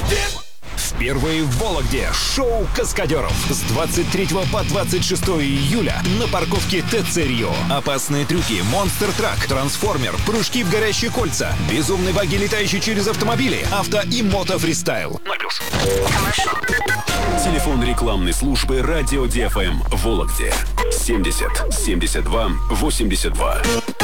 Впервые в Вологде шоу «Каскадеров» с 23 по 26 июля на парковке ТЦ «Рио». Опасные трюки, монстр-трак, трансформер, прыжки в горящие кольца, безумные баги, летающие через автомобили, авто и мото-фристайл. Телефон рекламной службы «Радио ДФМ» в Вологде 70 72 82.